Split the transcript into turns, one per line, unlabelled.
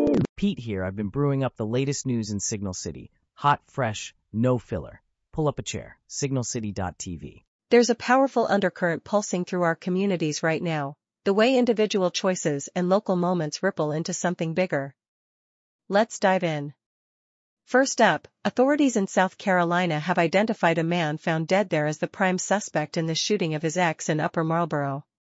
Pete here. I've been brewing up the latest news in Signal City. Hot, fresh, no filler. Pull up a chair. Signalcity.tv.
There's a powerful undercurrent pulsing through our communities right now, the way individual choices and local moments ripple into something bigger. Let's dive in. First up, authorities in South Carolina have identified a man found dead there as the prime suspect in the shooting of his ex in Upper Marlboro.